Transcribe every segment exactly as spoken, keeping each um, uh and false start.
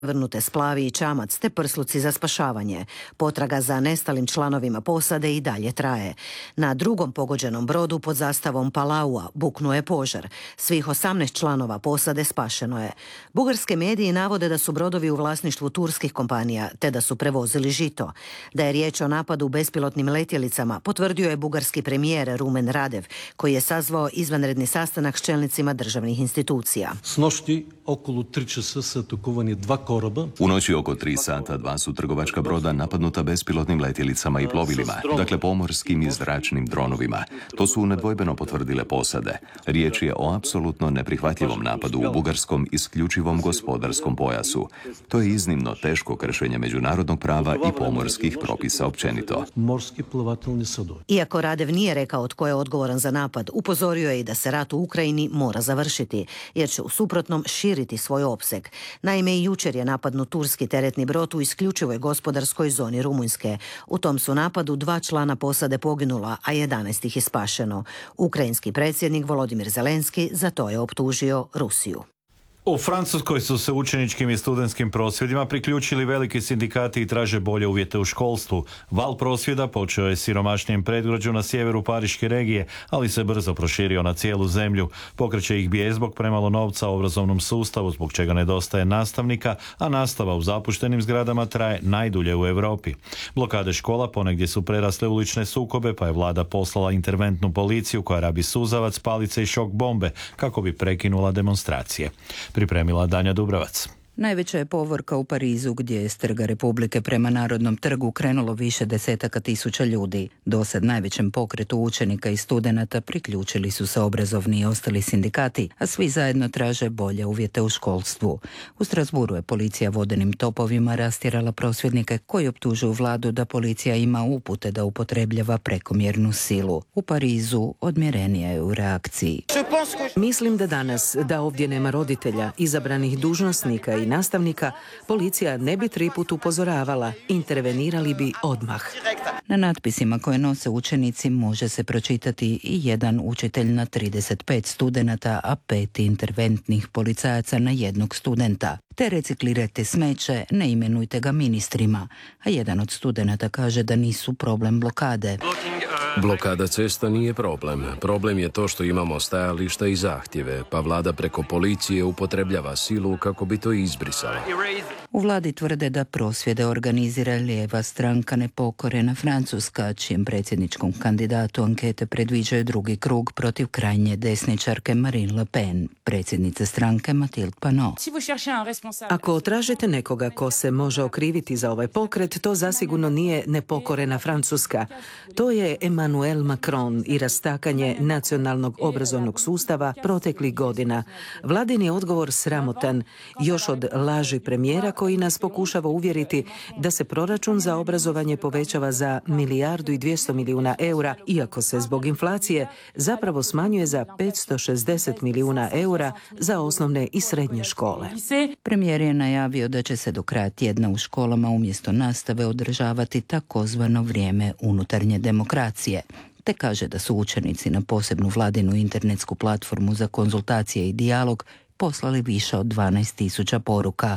vrnute splavi i čamac te prsluci za spašavanje. Potraga za nestalim članovima posade i dalje traje. Na drugom pogođenom brodu pod zastavom Palaua buknuo je požar. Svih osamnaest članova posade spašeno je. Bugarske mediji navode da su brodovi u vlasništvu turskih kompanija te da su prevozili žito. Da je riječ o napadu bespilotnim letjelicama potvrdio je bugarski premijer Rumen Radev, koji je sazvao izvanredni sastanak s čelnicima državnih institucija. Snošti okolo tri časa su atakovani dva koroba. U noći oko tri sata dva su trgovačka broda napadnuta bespilotnim letjelicama i plovilima, dakle pomorskim i zračnim dronovima. To su nedvojbeno potvrdile posade. Riječ je o apsolutno neprihvatljivom napadu u bugarskom isključivom gospodarskom pojasu. To je iznimno teško kršenje međunarodnog prava i pomorskih propisa općenito. Iako Radev nije rekao tko je odgovoran za napad, upozorio je i da se rat u Ukrajini mora završiti, jer će u suprotnom širiti svoj opseg. Naime, i jučer je napadnut turski teretni brod u isključivoj gospodarskoj zoni Rumunjske. U tom su napadu dva člana posade poginula, a jedanaest ih je spašeno. Ukrajinski predsjednik Volodimir Zelenski za to je optužio Rusiju. U Francuskoj su se učeničkim i studentskim prosvjedima priključili veliki sindikati i traže bolje uvjete u školstvu. Val prosvjeda počeo je siromašnijem predgrađu na sjeveru Pariške regije, ali se brzo proširio na cijelu zemlju. Pokreće ih bijes zbog premalo novca u obrazovnom sustavu, zbog čega nedostaje nastavnika, a nastava u zapuštenim zgradama traje najdulje u Europi. Blokade škola ponegdje su prerasle u ulične sukobe, pa je vlada poslala interventnu policiju koja rabi suzavac, palice i šok bombe kako bi prekinula demonstracije. Pripremila Danja Dubrovac. Najveća je povorka u Parizu, gdje je s Trga Republike prema Narodnom trgu krenulo više desetaka tisuća ljudi. Dosad najvećem pokretu učenika i studenata priključili su se obrazovni i ostali sindikati, a svi zajedno traže bolje uvjete u školstvu. U Strasburu je policija vodenim topovima rastjerala prosvjednike koji optužuju vladu da policija ima upute da upotrebljava prekomjernu silu. U Parizu odmjerenija je u reakciji. Mislim da danas, da ovdje nema roditelja, izabranih dužnosnika i nastavnika, policija ne bi tri put upozoravala, intervenirali bi odmah. Na natpisima koje nose učenici može se pročitati i jedan učitelj na trideset pet studenata, a pet interventnih policajaca na jednog studenta. Te reciklirajte smeće, ne imenujte ga ministrima. A jedan od studenata kaže da nisu problem blokade. Blokada cesta nije problem. Problem je to što imamo stajališta i zahtjeve, pa vlada preko policije upotrebljava silu kako bi to izbrisala. U vladi tvrde da prosvjede organizira lijeva stranka Nepokorena Francuska, čijem predsjedničkom kandidatu ankete predviđaju drugi krug protiv krajnje desničarke Marine Le Pen, predsjednice stranke Mathilde Panot. Ako tražite nekoga ko se može okriviti za ovaj pokret, to zasigurno nije Nepokorena Francuska. To je Emmanuel Macron i rastakanje nacionalnog obrazovnog sustava proteklih godina. Vladin je odgovor sramotan, još od laži premijera koji nas pokušava uvjeriti da se proračun za obrazovanje povećava za milijardu i dvjesto milijuna eura, iako se zbog inflacije zapravo smanjuje za petsto šezdeset milijuna eura za osnovne i srednje škole. Premijer je najavio da će se do kraja tjedna u školama umjesto nastave održavati takozvano vrijeme unutarnje demokracije, te kaže da su učenici na posebnu vladinu internetsku platformu za konzultacije i dijalog poslali više od dvanaest tisuća poruka.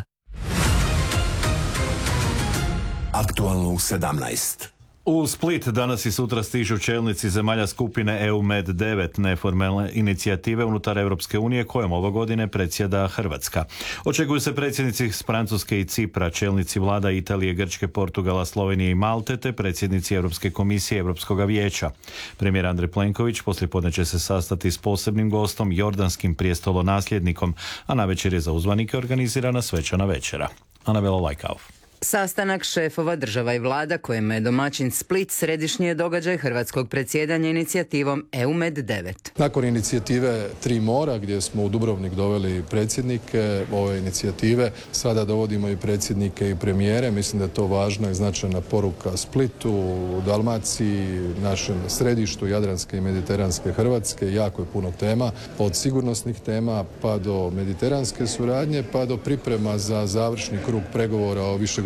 Aktualno u sedamnaest. U Split danas i sutra stižu čelnici zemalja skupine E U Med devet, neformalne inicijative unutar Europske unije kojom ove godine predsjeda Hrvatska. Očekuju se predsjednici s Francuske i Cipra, čelnici vlada Italije, Grčke, Portugala, Slovenije i Malte, te predsjednici Europske komisije i Europskog vijeća. Premijer Andrej Plenković poslijepodne će se sastati s posebnim gostom, jordanskim prijestolonasljednikom, a navečer je za uzvanike organizirana svečana večera. Anabela Lajkov. Sastanak šefova država i vlada kojima je domaćin Split središnji je događaj hrvatskog predsjedanja inicijativom E U Med devet. Nakon inicijative Tri mora gdje smo u Dubrovnik doveli predsjednike ove inicijative, sada dovodimo i predsjednike i premijere. Mislim da je to važna i značajna poruka Splitu, Dalmaciji, našem središtu Jadranske i Mediteranske Hrvatske. Jako je puno tema, od sigurnosnih tema pa do mediteranske suradnje, pa do priprema za završni krug pregovora o višegodišnjem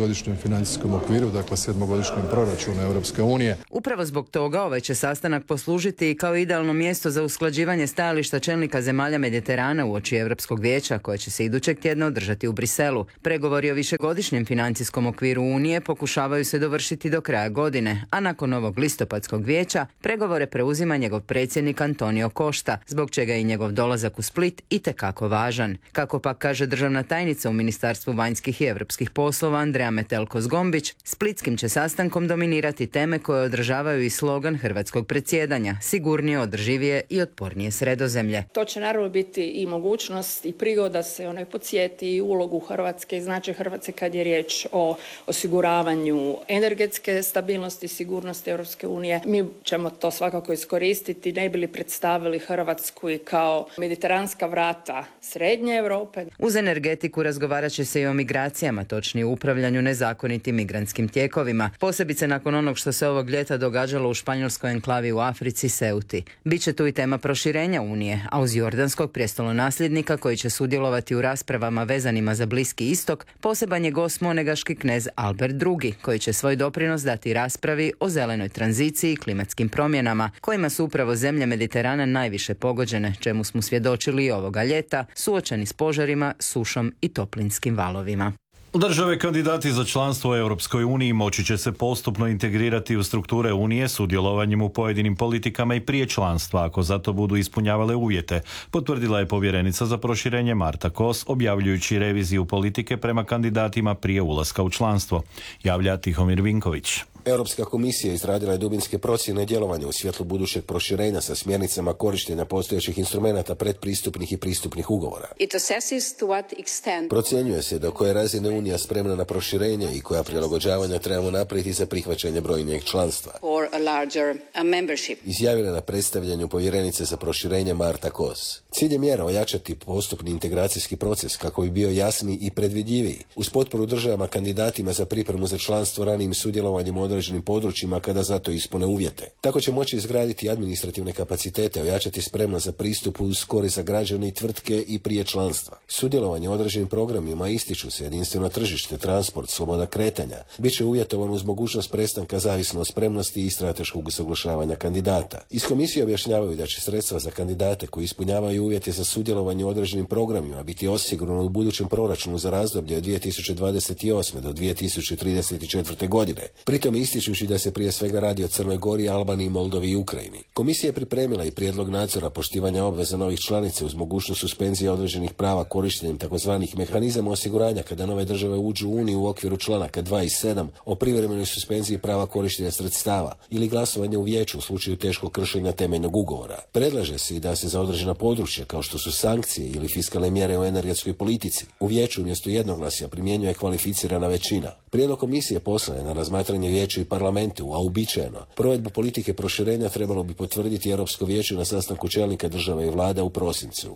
višegodišnjem financijskom okviru, dakle sedmogodišnjem proračunu Europske unije. Upravo zbog toga ovaj će sastanak poslužiti kao idealno mjesto za usklađivanje stajališta čelnika zemalja Mediterana uoči Europskog vijeća koje će se idućeg tjedna održati u Briselu. Pregovori o višegodišnjem financijskom okviru Unije pokušavaju se dovršiti do kraja godine, a nakon ovog listopadskog vijeća pregovore preuzima njegov predsjednik Antonio Costa, zbog čega je i njegov dolazak u Split itekako važan. Kako pak kaže državna tajnica u Ministarstvu vanjskih i europskih poslova Andreja Metelko-Zgombić, splitskim će sastankom dominirati teme koje održavaju i slogan hrvatskog predsjedanja, sigurnije, održivije i otpornije Sredozemlje. To će naravno biti i mogućnost i prigoda se onaj podsjeti i ulogu Hrvatske i značaj Hrvatske kad je riječ o osiguravanju energetske stabilnosti i sigurnosti Europske unije. Mi ćemo to svakako iskoristiti, ne bi li predstavili Hrvatsku i kao mediteranska vrata Srednje Europe. Uz energetiku razgovarat će se i o migracijama, točnije upravljanju nezakonitim migrantskim tijekovima, posebice nakon onog što se ovog ljeta događalo u španjolskoj enklavi u Africi, Ceuti. Biće tu i tema proširenja Unije, a uz jordanskog prijestolonasljednika koji će sudjelovati u raspravama vezanima za Bliski istok, poseban je gost monegaški knez Albert drugi, koji će svoj doprinos dati raspravi o zelenoj tranziciji i klimatskim promjenama, kojima su upravo zemlje Mediterana najviše pogođene, čemu smo svjedočili i ovoga ljeta, suočeni s požarima, sušom i toplinskim valovima. Države kandidati za članstvo u Europskoj uniji moći će se postupno integrirati u strukture Unije sudjelovanjem u pojedinim politikama i prije članstva, ako za to budu ispunjavale uvjete, potvrdila je povjerenica za proširenje Marta Kos, objavljujući reviziju politike prema kandidatima prije ulaska u članstvo. Javlja Tihomir Vinković. Europska komisija izradila je dubinske procjene djelovanja u svjetlu budućeg proširenja sa smjernicama korištenja postojećih instrumenata predpristupnih i pristupnih ugovora. Procjenjuje se do koje razine Unija spremna na proširenje i koja prilagođavanja trebamo napraviti za prihvaćanje brojnijeg članstva. Izjavila na predstavljanju povjerenice za proširenje Marta Kos. Cilj je mjera ojačati postupni integracijski proces kako bi bio jasniji i predvidljiviji, uz potporu državama kandidatima za pripremu za članstvo ranijim sudjelovanjem u određenim područjima kada za to ispune uvjete. Tako će moći izgraditi administrativne kapacitete, ojačati spremnost za pristup uz korist za građane i tvrtke i prije članstva. Sudjelovanje u određenim programima ističu se jedinstveno tržište, transport, sloboda kretanja, bit će uvjetovan uz mogućnost prestanka zavisno od spremnosti i strateškog usaglašavanja kandidata. Iz komisije objašnjavaju da će sredstva za kandidate koji ispunjavaju uvjete za sudjelovanje u određenim programima biti osigurano u budućem proračunu za razdoblje od dvije tisuće dvadeset osme do dvije tisuće trideset četvrte godine. Pritom ističući da se prije svega radi o Crnoj Gori, Albaniji, Moldovi i Ukrajini. Komisija je pripremila i prijedlog nadzora poštivanja obveza novih članica uz mogućnost suspenzije određenih prava korištenjem takozvanih mehanizama osiguranja kada nove države uđu u Uniju u okviru članaka dva i sedam o privremenoj suspenziji prava korištenja sredstava ili glasovanje u vijeću u slučaju teškog kršenja temeljnog ugovora. Predlaže se i da se za određena područja kao što su sankcije ili fiskalne mjere u energetskoj politici u vijeću umjesto jednoglasja primjenjuje kvalificirana većina. Prijedlog komisije poslan je na razmatranje vijeću i parlamentu, a uobičajeno provedbu politike proširenja trebalo bi potvrditi Europsko vijeće na sastanku čelnika država i vlada u prosincu.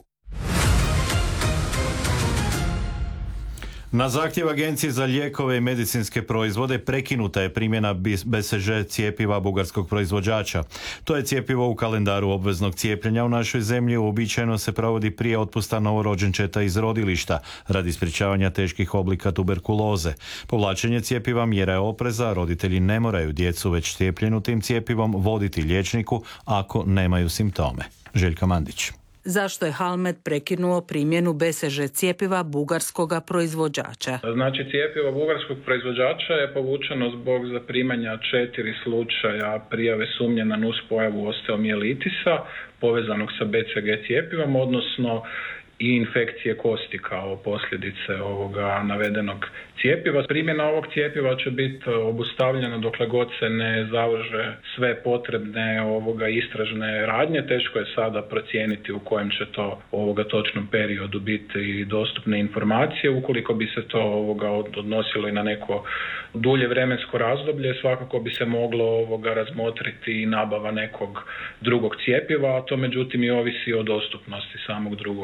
Na zahtjev Agencije za lijekove i medicinske proizvode prekinuta je primjena B C G cjepiva bugarskog proizvođača. To je cjepivo u kalendaru obveznog cijepljenja u našoj zemlji uobičajeno se provodi prije otpusta novorođenčeta iz rodilišta radi sprječavanja teških oblika tuberkuloze. Povlačenje cjepiva mjera je opreza, roditelji ne moraju djecu već cijepljenu tim cjepivom voditi liječniku ako nemaju simptome. Željka Mandić. Zašto je Halmed prekinuo primjenu B C G cjepiva bugarskoga proizvođača? Znači, cjepivo bugarskog proizvođača je povučeno zbog zaprimanja četiri slučaja prijave sumnje na nuspojavu osteomijelitisa povezanog sa B C G cjepivom, odnosno i infekcije kosti kao posljedice ovoga navedenog cjepiva. Primjena ovog cjepiva će biti obustavljena dokle god se ne završe sve potrebne ovoga istražne radnje. Teško je sada procijeniti u kojem će to ovoga točnom periodu biti dostupne informacije. Ukoliko bi se to ovoga odnosilo i na neko dulje vremensko razdoblje, svakako bi se moglo ovoga razmotriti i nabava nekog drugog cjepiva, a to međutim i ovisi o dostupnosti samog drugog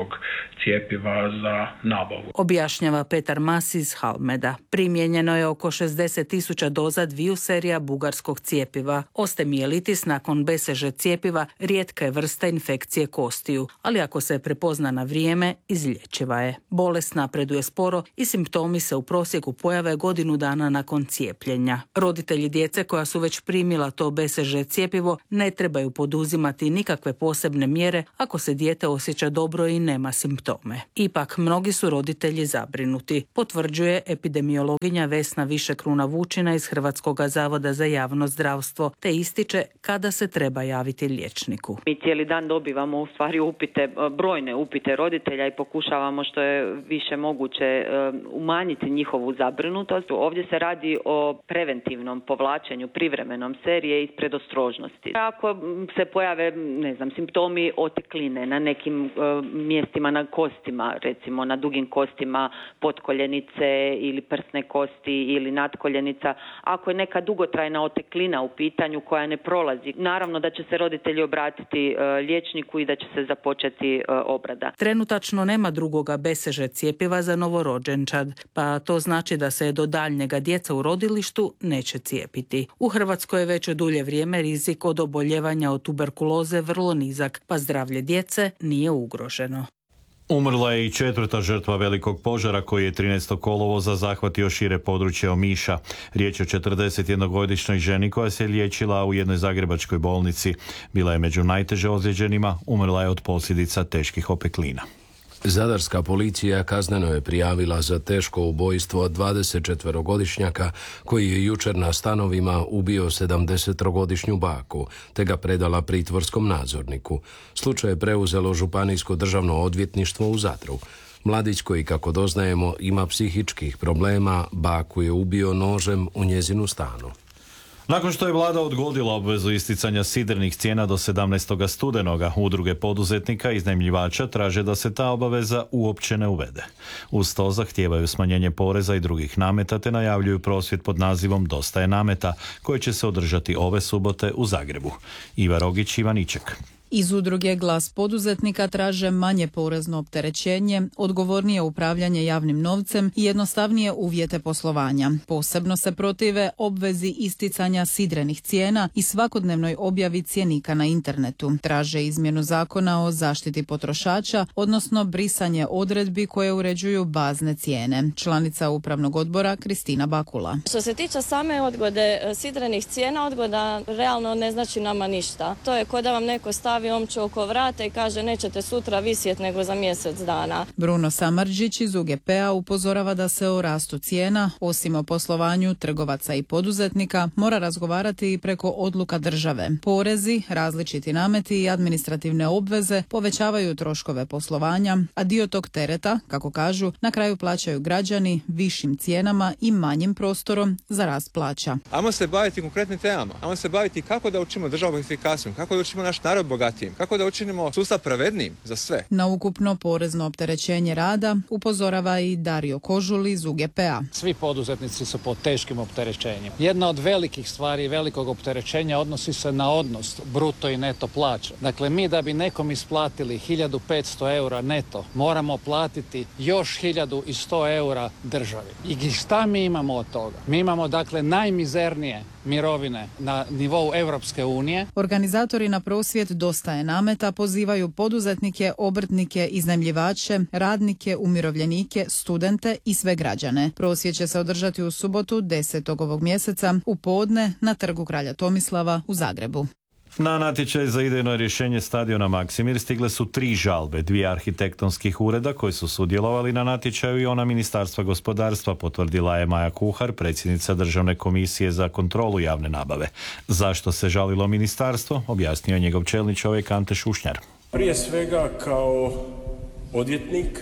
cijepiva za nabavu. Objašnjava Petar Mas iz Halmeda. Primijenjeno je oko šezdeset tisuća doza dviju serija bugarskog cijepiva. Ostemijelitis nakon B C G cijepiva rijetka je vrsta infekcije kostiju, ali ako se prepozna na vrijeme, izlječiva je. Bolest napreduje sporo i simptomi se u prosjeku pojave godinu dana nakon cijepljenja. Roditelji djece koja su već primila to B C G cijepivo ne trebaju poduzimati nikakve posebne mjere ako se dijete osjeća dobro i nema simptome. Ipak, mnogi su roditelji zabrinuti, potvrđuje epidemiologinja Vesna Višekruna Vučina iz Hrvatskog zavoda za javno zdravstvo, te ističe kada se treba javiti liječniku. Mi cijeli dan dobivamo u stvari upite, brojne upite roditelja i pokušavamo što je više moguće umanjiti njihovu zabrinutost. Ovdje se radi o preventivnom povlačenju privremenom serije iz predostrožnosti. Ako se pojave, ne znam, simptomi otekline na nekim uh, mjestima na kostima, recimo na dugim kostima potkoljenice ili prsne kosti ili natkoljenica, ako je neka dugotrajna oteklina u pitanju koja ne prolazi, naravno da će se roditelji obratiti uh, liječniku i da će se započeti uh, obrada. Trenutačno nema drugoga B C G cijepiva za novorođenčad, pa to znači da se do daljnjega djeca u rodilištu neće cijepiti. U Hrvatskoj je već dulje vrijeme rizik od oboljevanja od tuberkuloze vrlo nizak, pa zdravlje djece nije ugroženo. Umrla je i četvrta žrtva velikog požara koji je trinaestog kolovoza zahvatio šire područje Omiša. Riječ je o četrdesetjednogodišnjoj ženi koja se liječila u jednoj zagrebačkoj bolnici. Bila je među najteže ozlijeđenima, umrla je od posljedica teških opeklina. Zadarska policija kazneno je prijavila za teško ubojstvo dvadesetčetverogodišnjaka koji je jučer na stanovima ubio sedamdesetogodišnju baku, te ga predala pritvorskom nadzorniku. Slučaj je preuzelo Županijsko državno odvjetništvo u Zadru. Mladić koji, kako doznajemo, ima psihičkih problema, baku je ubio nožem u njezinu stanu. Nakon što je vlada odgodila obvezu isticanja sidrenih cijena do sedamnaestog studenoga, udruge poduzetnika i iznajmljivača traže da se ta obaveza uopće ne uvede. Uz to zahtijevaju smanjenje poreza i drugih nameta te najavljuju prosvjed pod nazivom Dosta je nameta, koji će se održati ove subote u Zagrebu. Iva Rogić, Ivaniček. Iz udruge Glas poduzetnika traže manje porezno opterećenje, odgovornije upravljanje javnim novcem i jednostavnije uvjete poslovanja. Posebno se protive obvezi isticanja sidrenih cijena i svakodnevnoj objavi cjenika na internetu. Traže izmjenu zakona o zaštiti potrošača, odnosno brisanje odredbi koje uređuju bazne cijene. Članica upravnog odbora Kristina Bakula. Što se tiče same odgode sidrenih cijena, odgoda realno ne znači nama ništa. To je ko da vam neko stavi omču oko vrata i kaže nećete sutra visjeti nego za mjesec dana. Bruno Samardžić iz U G P-a upozorava da se o rastu cijena, osim o poslovanju trgovaca i poduzetnika, mora razgovarati i preko odluka države. Porezi, različiti nameti i administrativne obveze povećavaju troškove poslovanja, a dio tog tereta, kako kažu, na kraju plaćaju građani višim cijenama i manjim prostorom za rast plaća. Ajmo se baviti konkretnim temama, ajmo se baviti kako da učinimo državu efikasnijom, kako da učinimo naš narod bogatijim, kako da učinimo sustav pravednijim za sve. Na ukupno porezno opterećenje rada upozorava i Dario Kožuli iz U G P-a. Svi poduzetnici su pod teškim opterećenjem. Jedna od velikih stvari velikog opterećenja odnosi se na odnos bruto i neto plaće. Dakle, mi da bi nekom isplatili hiljadu petsto eura neto, moramo platiti još hiljadu sto eura državi. I šta mi imamo od toga? Mi imamo dakle najmizernije mirovine na nivou Europske unije. Organizatori na prosvjed Dosta je nameta pozivaju poduzetnike, obrtnike, iznajmljivače, radnike, umirovljenike, studente i sve građane. Prosvjed će se održati u subotu desetog ovog mjeseca u podne na Trgu kralja Tomislava u Zagrebu. Na natječaj za idejno rješenje stadiona Maksimir stigle su tri žalbe, dvije arhitektonskih ureda koji su sudjelovali na natječaju i ona Ministarstva gospodarstva, potvrdila je Maja Kuhar, predsjednica Državne komisije za kontrolu javne nabave. Zašto se žalilo ministarstvo, objasnio je njegov čelni čovjek Ante Šušnjar. Prije svega kao odvjetnik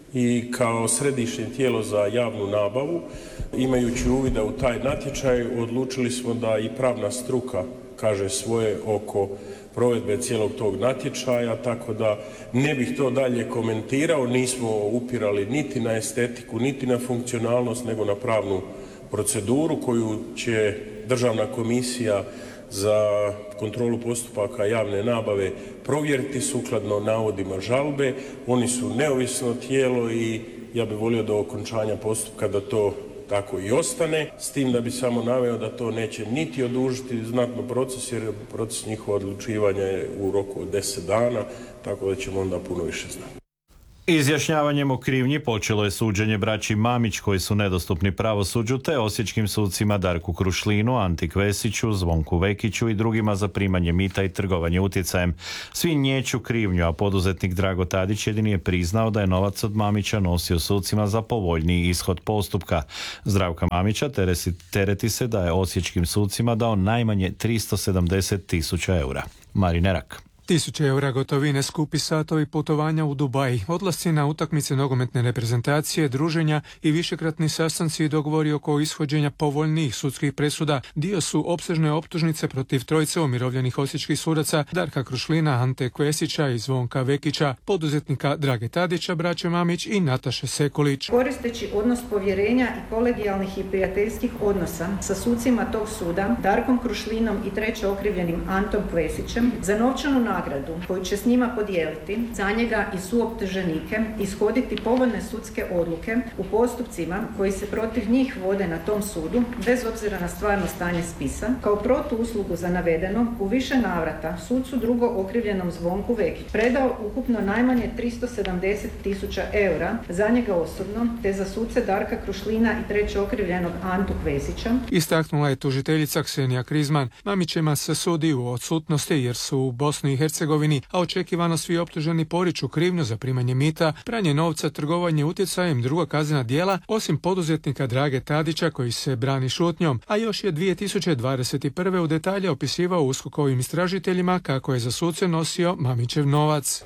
i kao središnje tijelo za javnu nabavu, imajući uvida u taj natječaj, odlučili smo da i pravna struka kaže svoje oko provedbe cijelog tog natječaja, tako da ne bih to dalje komentirao, nismo upirali niti na estetiku, niti na funkcionalnost, nego na pravnu proceduru koju će Državna komisija za kontrolu postupaka javne nabave provjeriti sukladno navodima žalbe. Oni su neovisno tijelo i ja bih volio do okončanja postupka da to tako i ostane, s tim da bi samo naveo da to neće niti odužiti znatno proces, jer proces njihova odlučivanja je u roku od deset dana, tako da ćemo onda puno više znati. Izjašnjavanjem o krivnji počelo je suđenje braći Mamić koji su nedostupni pravosuđu, te osječkim sucima Darku Krušlinu, Anti Kvesiću, Zvonku Vekiću i drugima za primanje mita i trgovanje utjecajem. Svi niječu krivnju, a poduzetnik Drago Tadić jedini je priznao da je novac od Mamića nosio sucima za povoljniji ishod postupka. Zdravka Mamića teresi, tereti se da je osječkim sucima dao najmanje tristo sedamdeset tisuća eura. Marin Erak. Tisuće eura gotovine, skupi satovi, putovanja u Dubai, odlasci na utakmice nogometne reprezentacije, druženja i višekratni sastanci i dogovori oko ishođenja povoljnijih sudskih presuda dio su opsežne optužnice protiv trojice umirovljenih osječkih sudaca Darka Krušlina, Ante Kvesića i Zvonka Vekića, poduzetnika Drage Tadića, braće Mamić i Nataše Sekulić. Koristeći odnos povjerenja i kolegijalnih i prijateljskih odnosa sa sucima tog suda, Darkom Krušlinom i treće okrivljenim Antom Kvesićem, za novčanu nagradu koju će s njima podijeliti, za njega i suoptuženike ishoditi povoljne sudske odluke u postupcima koji se protiv njih vode na tom sudu, bez obzira na stvarno stanje spisa, kao protuuslugu za navedeno u više navrata sucu drugo okrivljenom Zvonku Vekić predao ukupno najmanje tristo sedamdeset tisuća eura za njega osobno, te za suce Darka Krušlina i treće okrivljenog Antu Kvesića. Istaknula je tužiteljica Ksenija Krizman. Mamićima se sudi u odsutnosti jer su u Bosni i Hercegovini, a očekivano svi optuženi poriču krivnju za primanje mita, pranje novca, trgovanje utjecajem, druga kaznena djela, osim poduzetnika Drage Tadića koji se brani šutnjom, a još je dvije tisuće dvadeset prve u detalje opisivao uskokovim istražiteljima kako je za suce nosio Mamićev novac.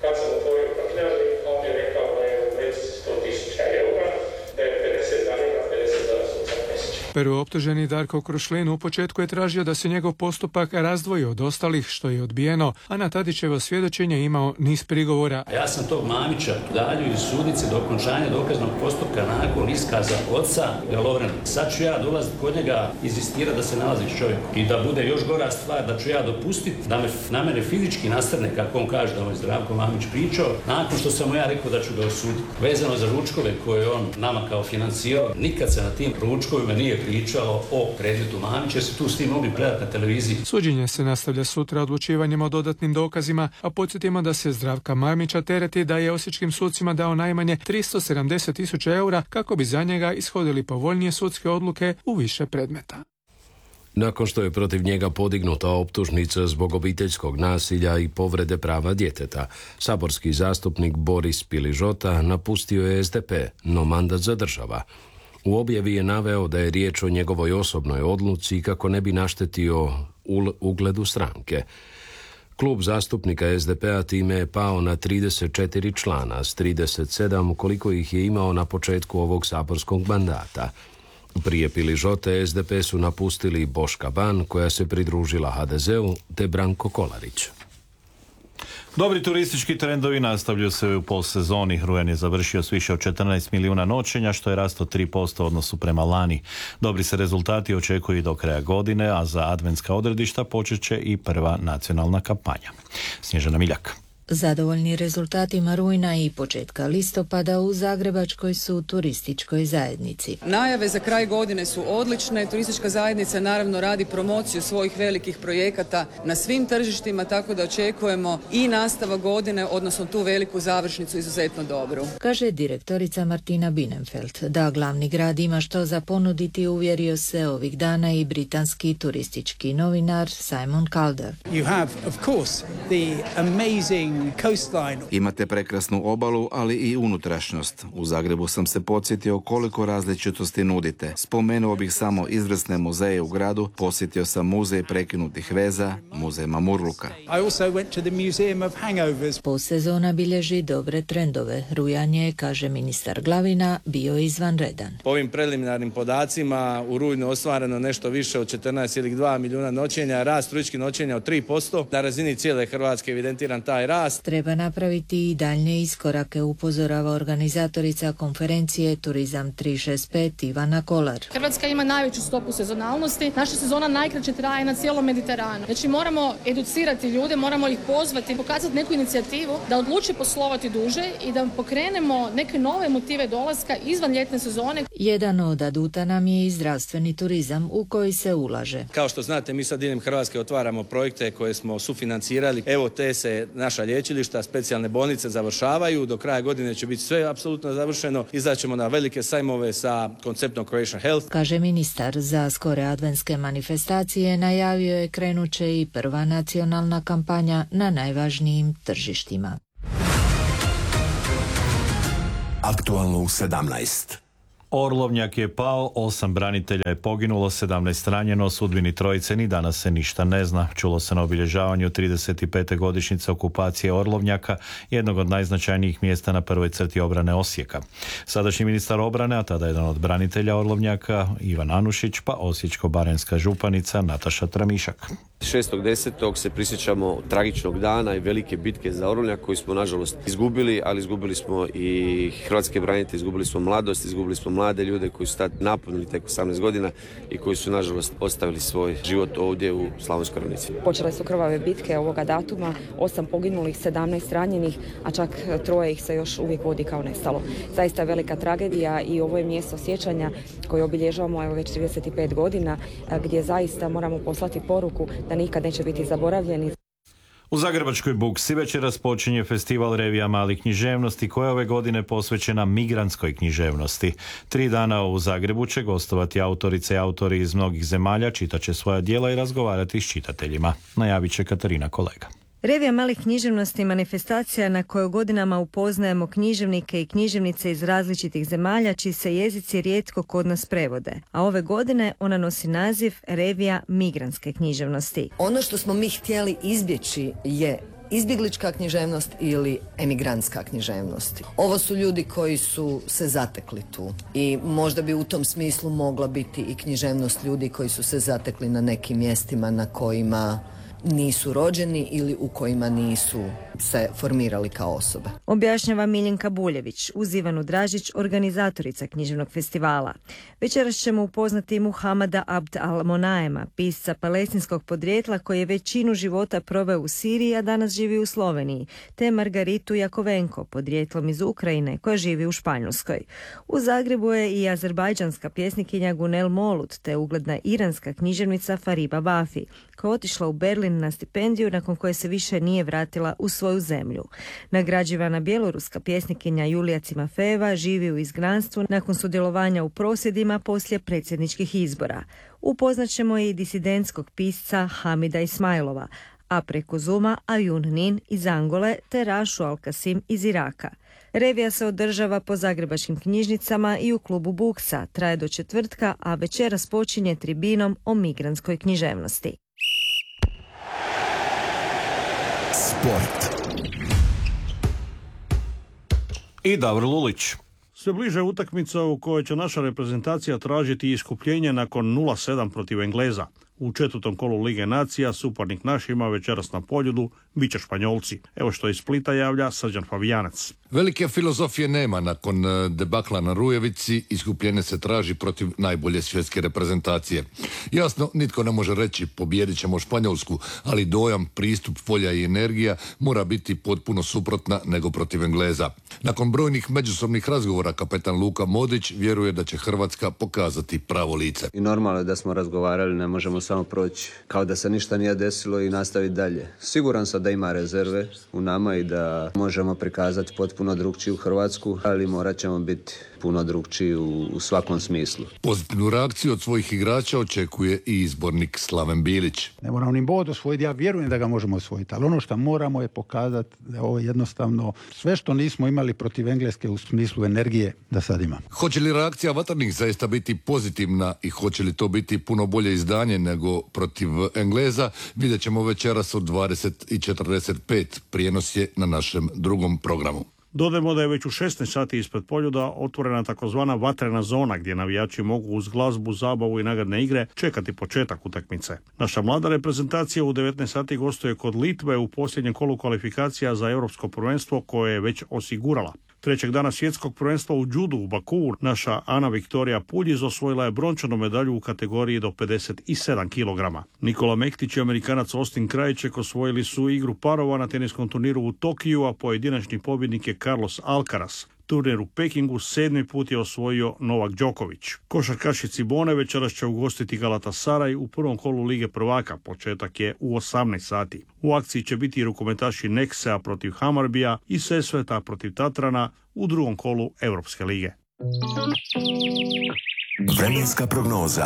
Prvooptuženi Darko Krušlin u početku je tražio da se njegov postupak razdvoji od ostalih, što je odbijeno, a na Tadićevo svjedočenje imao niz prigovora. Ja sam tog Mamića dalju iz sudnice do okončanja dokaznog postupka nakon iskaza oca ga Lovrena. Sad ću ja dolaziti kod njega, inzistirati da se nalazi čovjek i da bude još gora stvar, da ću ja dopustiti da me na mene fizički nastrne, kako on kaže da mu je Zdravko Mamić pričao, nakon što sam mu ja rekao da ću ga osuditi. Vezano za ručkove koje on nama kao financirao, nikad se na tim ručkovima nije pričao o predmetu Mamića, jer se tu s tim mogli predati na televiziji. Suđenje se nastavlja sutra odlučivanjem o dodatnim dokazima, a podsjetimo da se Zdravka Mamića tereti da je osječkim sucima dao najmanje tristo sedamdeset tisuća eura kako bi za njega ishodili povoljnije sudske odluke u više predmeta. Nakon što je protiv njega podignuta optužnica zbog obiteljskog nasilja i povrede prava djeteta, saborski zastupnik Boris Piližota napustio je S D P, no mandat zadržava. U objavi je naveo da je riječ o njegovoj osobnoj odluci kako ne bi naštetio ugledu stranke. Klub zastupnika S D P-a time je pao na trideset četiri člana s trideset sedam koliko ih je imao na početku ovog saborskog mandata. Prije Piližote S D P su napustili Boška Ban, koja se pridružila H D Z-u, te Branko Kolarić. Dobri turistički trendovi nastavljaju se u postsezoni. Rujan je završio s više od četrnaest milijuna noćenja, što je rasto tri posto u odnosu prema lani. Dobri se rezultati očekuju i do kraja godine, a za adventska odredišta počet će i prva nacionalna kampanja. Snježana Miljak. Zadovoljni rezultatima rujna i početka listopada u Zagrebačkoj su turističkoj zajednici. Najave za kraj godine su odlične. Turistička zajednica naravno radi promociju svojih velikih projekata na svim tržištima, tako da očekujemo i nastavak godine, odnosno tu veliku završnicu izuzetno dobru. Kaže direktorica Martina Bienenfeld. Da glavni grad ima što za ponuditi, uvjerio se ovih dana i britanski turistički novinar Simon Calder. You have, of course, the amazing Imate prekrasnu obalu, ali i unutrašnjost. U Zagrebu sam se podsjetio koliko različitosti nudite. Spomenuo bih samo izvrsne muzeje u gradu, posjetio sam muzej prekinutih veza, muzej Mamurluka. Postsezona bilježi dobre trendove. Rujan je, kaže ministar Glavina, bio izvanredan. Po ovim preliminarnim podacima u rujnu ostvareno nešto više od četrnaest zarez dva milijuna noćenja, rast turističkih noćenja od tri posto. Na razini cijele Hrvatske evidentiran taj rast. rast. Treba napraviti i daljnje iskorake, upozorava organizatorica konferencije Turizam tri šest pet Ivana Kolar. Hrvatska ima najveću stopu sezonalnosti. Naša sezona najkraće traje na cijelom Mediteranu. Znači moramo educirati ljude, moramo ih pozvati, pokazati neku inicijativu da odluče poslovati duže i da pokrenemo neke nove motive dolaska izvan ljetne sezone. Jedan od aduta nam je i zdravstveni turizam u koji se ulaže. Kao što znate, mi sad diljem Hrvatske otvaramo projekte koje smo sufinancirali. Evo, te se naša lječilišta, specijalne bolnice završavaju. Do kraja godine će biti sve apsolutno završeno. Izaćemo na velike sajmove sa konceptom Croatia Health. Kaže ministar, za skore adventske manifestacije najavio je krenuće i prva nacionalna kampanja na najvažnijim tržištima. Aktualno u sedamnaest. Orlovnjak je pao, osam branitelja je poginulo, sedamnaest ranjeno, o sudbini trojice ni danas se ništa ne zna. Čulo se na obilježavanju trideset pete godišnjice okupacije Orlovnjaka, jednog od najznačajnijih mjesta na prvoj crti obrane Osijeka. Sadašnji ministar obrane, a tada jedan od branitelja Orlovnjaka, Ivan Anušić, pa osječko-baranjska županica Nataša Tramišak. šestog desetog se prisjećamo tragičnog dana i velike bitke za Orlovnjak koju smo nažalost izgubili, ali izgubili smo i hrvatske branitelje, izgubili smo mladost, izgubili smo mlade ljude koji su tad napunili tek osamnaest godina i koji su nažalost ostavili svoj život ovdje u Slavonskoj ravnici. Počele su krvave bitke ovoga datuma, osam poginulih, sedamnaest ranjenih, a čak troje ih se još uvijek vodi kao nestalo. Zaista velika tragedija i ovo je mjesto sjećanja koje obilježavamo evo već trideset pet godina, gdje zaista moramo poslati poruku da nikad neće biti zaboravljeni. U Zagrebačkoj Buksi večeras počinje festival revija malih književnosti koja ove godine posvećena migrantskoj književnosti. Tri dana u Zagrebu će gostovati autorice i autori iz mnogih zemalja, čitat će svoja djela i razgovarati s čitateljima. Najavit će Katarina Kolega. Revija malih književnosti je manifestacija na kojoj godinama upoznajemo književnike i književnice iz različitih zemalja čiji se jezici rijetko kod nas prevode. A ove godine ona nosi naziv Revija migrantske književnosti. Ono što smo mi htjeli izbjeći je izbjeglička književnost ili emigrantska književnost. Ovo su ljudi koji su se zatekli tu i možda bi u tom smislu mogla biti i književnost ljudi koji su se zatekli na nekim mjestima na kojima nisu rođeni ili u kojima nisu se formirali kao osobe. Objašnjava Miljenka Buljević, uz Ivanu Dražić, organizatorica književnog festivala. Večeras ćemo upoznati Muhamada Abd al-Monaema, pisca palestinskog podrijetla koji je većinu života proveo u Siriji, a danas živi u Sloveniji, te Margaritu Jakovenko, podrijetlom iz Ukrajine, koja živi u Španjolskoj. U Zagrebu je i azerbajdžanska pjesnikinja Gunel Molut, te ugledna iranska književnica Fariba Bafi, koja je otišla u Berlin na stipendiju nakon koje se više nije vratila u svoju zemlju. Nagrađivana bjeloruska pjesnikinja Julija Cimafejeva živi u izgnanstvu nakon sudjelovanja u prosvjedima poslije predsjedničkih izbora. Upoznaćemo i disidentskog pisca Hamida Ismailova, a preko Zuma Ayun Nin iz Angole te Rašu Al-Kasim iz Iraka. Revija se održava po zagrebačkim knjižnicama i u klubu Buksa, traje do četvrtka, a večeras počinje tribinom o migrantskoj književnosti. Sport. I Davor Lulić. Sve bliže utakmica u kojoj će naša reprezentacija tražiti iskupljenje nakon nula sedam protiv Engleza. U četvrtom kolu Lige nacija suparnik našima večeras na Poljudu bit će Španjolci. Evo što iz Splita javlja Srđan Fabijanac. Velike filozofije nema nakon debakla na Rujevici, iskupljenje se traži protiv najbolje svjetske reprezentacije. Jasno, nitko ne može reći pobijedit ćemo Španjolsku, ali dojam, pristup, volja i energija mora biti potpuno suprotna nego protiv Engleza. Nakon brojnih međusobnih razgovora kapetan Luka Modrić vjeruje da će Hrvatska pokazati pravo lice. I normalno je da smo razgovarali, ne možemo samo proći kao da se ništa nije desilo i nastaviti dalje. Siguran sam da ima rezerve u nama i da možemo prikazati potpuno drugčiju Hrvatsku, ali morat ćemo biti puno drugčiji u, u svakom smislu. Pozitivnu reakciju od svojih igrača očekuje i izbornik Slaven Bilić. Ne moramo ni bod osvojiti, ja vjerujem da ga možemo osvojiti, ali ono što moramo je pokazati da ovo je jednostavno sve što nismo imali protiv Engleske u smislu energije da sad imamo. Hoće li reakcija vatrnih zaista biti pozitivna i hoće li to biti puno bolje izdanje nego protiv Engleza, vidjet ćemo večeras od dvadeset i četrdeset pet. Prijenos je na našem drugom programu. Dodajmo da je već u šesnaest sati ispred Poljuda otvorena takozvana vatrena zona gdje navijači mogu uz glazbu, zabavu i nagradne igre čekati početak utakmice. Naša mlada reprezentacija u devetnaest sati gostuje kod Litve u posljednjem kolu kvalifikacija za europsko prvenstvo koje je već osigurala. Trećeg dana svjetskog prvenstva u judu u Bakuu naša Ana Viktorija Puljiz osvojila je brončanu medalju u kategoriji do pedeset sedam kilograma. Nikola Mektić i Amerikanac Austin Krajček osvojili su igru parova na teniskom turniru u Tokiju, a pojedinačni pobjednik je Carlos Alcaraz. Turnir u Pekingu sedmi put je osvojio Novak Đoković. Košarkaši Cibone večeras će ugostiti Galatasaray u prvom kolu Lige prvaka. Početak je u osamnaest sati. U akciji će biti rukometaši Neksea protiv Hamarbija i Sesveta protiv Tatrana u drugom kolu Europske lige. Vremenska prognoza.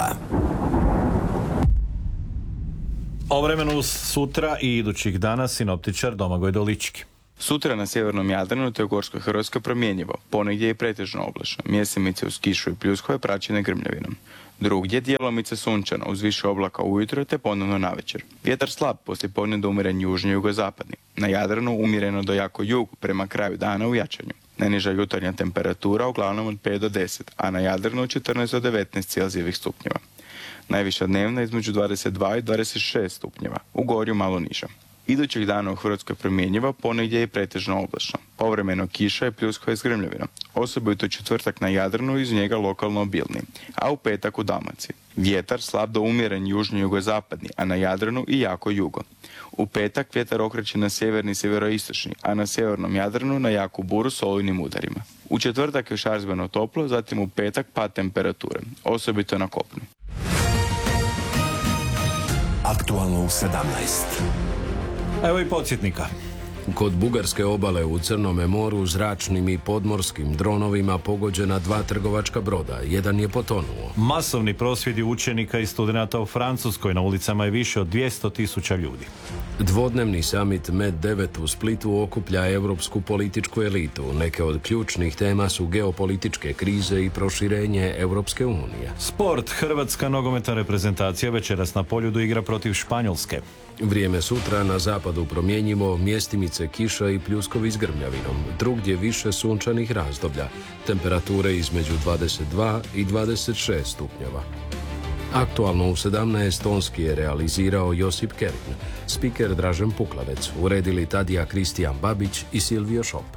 O vremenu sutra i idućih dana sinoptičar Domagoj Dolički. Sutra na sjevernom Jadranu te u Gorskoj Hrvatskoj promjenjivo, ponegdje je pretežno oblačno, mjesimice uz kišu i pljuskove praćene grmljavinom. Drugdje djelomice sunčano uz više oblaka ujutro te ponovno navečer. Vjetar slab, poslijepodne do umjeren južni jugozapadni. Na Jadranu umjereno do jako jug, prema kraju dana u jačanju. Najniža jutarnja temperatura uglavnom od pet do deset, a na Jadranu od četrnaest do devetnaest celzijevih stupnjeva. Najviša dnevna između dvadeset dva i dvadeset šest stupnjeva, u Gorju malo niža. Idućeg dana u Hrvatskoj promjenjivo, ponegdje je pretežno oblačno. Povremeno kiša i pljuskove s grmljavinom. Osobito četvrtak na Jadranu i iz njega lokalno obilni, a u petak u Dalmaciji. Vjetar slab do umjeren južni jugozapadni, a na Jadranu i jako jugo. U petak vjetar okreće na sjeverni i sjeveroistočni, a na sjevernom Jadranu na jaku buru s olujnim udarima. U četvrtak je šarzbeno toplo, zatim u petak pad temperature, osobito na kopnu. Aktualno u sedamnaest. Evo i podsjetnika. Kod bugarske obale u Crnome moru zračnim i podmorskim dronovima pogođena dva trgovačka broda. Jedan je potonuo. Masovni prosvjedi učenika i studenata u Francuskoj, na ulicama je više od dvjesto tisuća ljudi. Dvodnevni summit Med devet u Splitu okuplja europsku političku elitu. Neke od ključnih tema su geopolitičke krize i proširenje Europske unije. Sport. Hrvatska nogometna reprezentacija večeras na Poljudu igra protiv Španjolske. Vrijeme sutra na zapadu promjenjivo, mjestimice kiša i pljuskovi s grmljavinom. Drugdje više sunčanih razdoblja. Temperature između dvadeset dva i dvadeset šest stupnjeva. Aktualno u sedamnaest tonski je realizirao Josip Kerin. Spiker Dražen Puklavec. Uredili Tadija Kristijan Babić i Silvio Šop.